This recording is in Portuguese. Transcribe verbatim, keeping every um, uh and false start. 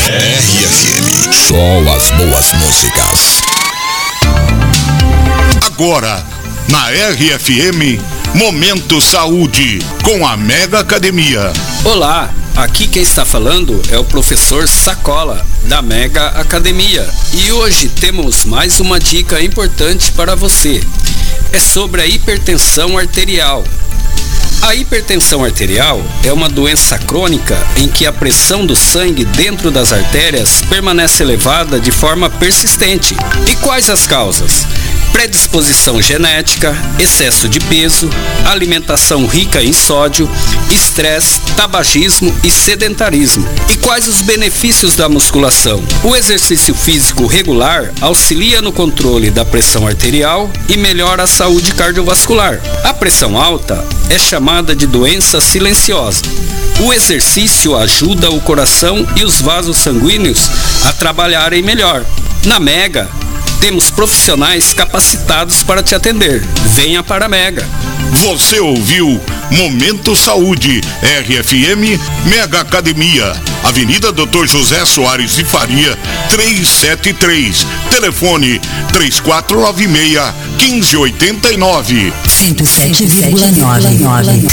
R F M, só as boas músicas. Agora, na R F M, Momento Saúde, com a Mega Academia. Olá, aqui quem está falando é o professor Sacola, da Mega Academia. E hoje temos mais uma dica importante para você. É sobre a hipertensão arterial. A hipertensão arterial é uma doença crônica em que a pressão do sangue dentro das artérias permanece elevada de forma persistente. E quais as causas? Predisposição genética, excesso de peso, alimentação rica em sódio, estresse, tabagismo e sedentarismo. E quais os benefícios da musculação? O exercício físico regular auxilia no controle da pressão arterial e melhora a saúde cardiovascular. A pressão alta é chamada de doença silenciosa. O exercício ajuda o coração e os vasos sanguíneos a trabalharem melhor. Na Mega, temos profissionais capacitados para te atender. Venha para a Mega. Você ouviu Momento Saúde, R F M Mega Academia, Avenida doutor José Soares de Faria, trezentos e setenta e três. Telefone três quatro nove seis, um cinco oito nove. cento e sete vírgula nove.